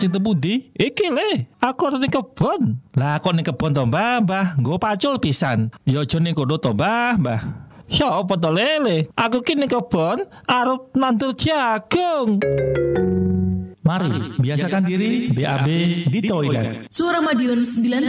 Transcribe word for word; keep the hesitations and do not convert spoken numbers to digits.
sing tepundi? Iki le, aku ora ning kebon. Lah kok ning kebon to, Mbah? Mbah, nggo pacul pisan. Ya aja ning kono to, Mbah, Mbah. Ya apa to lele? Aku ki ning kebon arep nandur jagung. Mari, biasakan diri B A B di toilet. Suara Madiun sembilan